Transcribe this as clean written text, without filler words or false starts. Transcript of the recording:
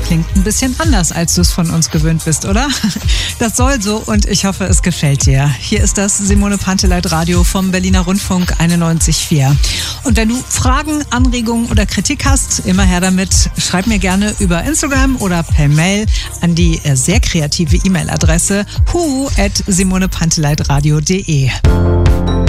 klingt ein bisschen anders, als du es von uns gewöhnt bist, oder? Das soll so und ich hoffe, es gefällt dir. Hier ist das Simone Panteleit Radio vom Berliner Rundfunk 91.4. Und wenn du Fragen, Anregungen oder Kritik hast, immer her damit. Schreib mir gerne über Instagram oder per Mail an die sehr kreative E-Mail-Adresse hu@simonepanteleitradio.de.